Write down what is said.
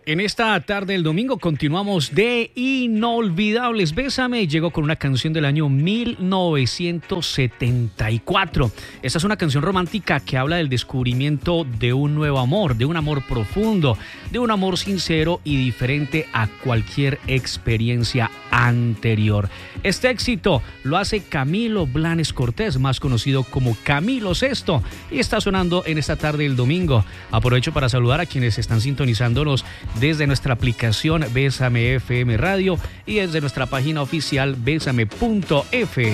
En esta tarde del domingo continuamos de inolvidables. Bésame llegó con una canción del año 1974. Esta es una canción romántica que habla del descubrimiento de un nuevo amor, de un amor profundo, de un amor sincero y diferente a cualquier experiencia anterior. Este éxito lo hace Camilo Blanes Cortés, más conocido como Camilo Sesto, y está sonando en esta tarde del domingo. Aprovecho para saludar a quienes están sintonizándonos desde nuestra aplicación Bésame FM Radio y desde nuestra página oficial besame.fm.